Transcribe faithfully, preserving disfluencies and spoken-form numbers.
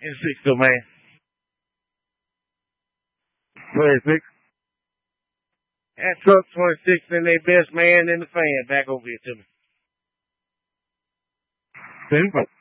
twenty-six, though, man. twenty-six. That truck twenty-six and their best man in the fan. Back over here to me. Simple.